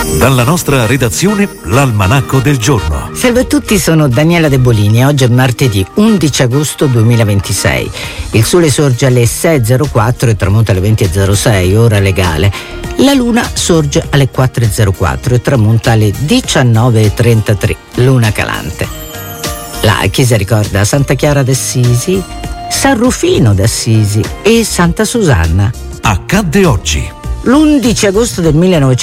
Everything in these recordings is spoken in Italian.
Dalla nostra redazione, l'Almanacco del giorno. Salve a tutti, sono Daniela De Bolini e oggi è martedì 11 agosto 2026. Il sole sorge alle 6.04 e tramonta alle 20.06, ora legale. La luna sorge alle 4.04 e tramonta alle 19.33, luna calante. La chiesa ricorda Santa Chiara d'Assisi, San Rufino d'Assisi e Santa Susanna. Accadde oggi. L'11 agosto del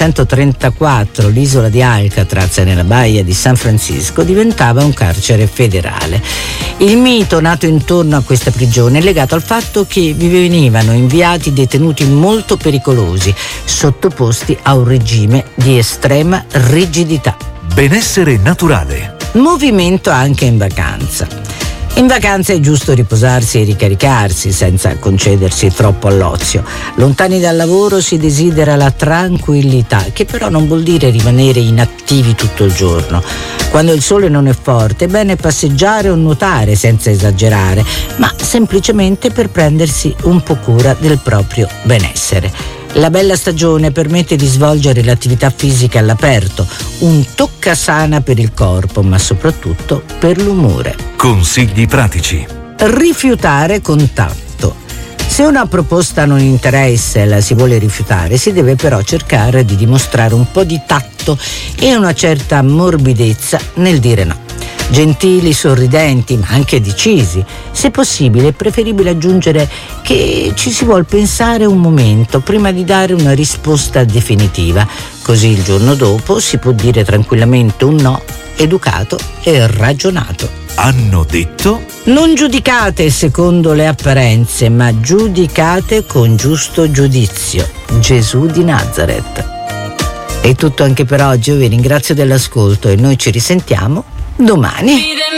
1934 l'isola di Alcatraz nella baia di San Francisco diventava un carcere federale. Il mito nato intorno a questa prigione è legato al fatto che vi venivano inviati detenuti molto pericolosi, sottoposti a un regime di estrema rigidità. Benessere naturale. Movimento anche in vacanza. In vacanza è giusto riposarsi e ricaricarsi senza concedersi troppo all'ozio. Lontani dal lavoro si desidera la tranquillità, che però non vuol dire rimanere inattivi tutto il giorno. Quando il sole non è forte è bene passeggiare o nuotare senza esagerare, ma semplicemente per prendersi un po' cura del proprio benessere. La bella stagione permette di svolgere l'attività fisica all'aperto, un toccasana per il corpo, ma soprattutto per l'umore. Consigli pratici. Rifiutare contatto. Se una proposta non interessa e la si vuole rifiutare, si deve però cercare di dimostrare un po' di tatto e una certa morbidezza nel dire no. Gentili, sorridenti, ma anche decisi. Se possibile è preferibile aggiungere che ci si vuol pensare un momento prima di dare una risposta definitiva. Così il giorno dopo si può dire tranquillamente un no educato e ragionato. Hanno detto? Non giudicate secondo le apparenze, ma giudicate con giusto giudizio. Gesù di Nazareth. È tutto anche per oggi, io vi ringrazio dell'ascolto e noi ci risentiamo domani.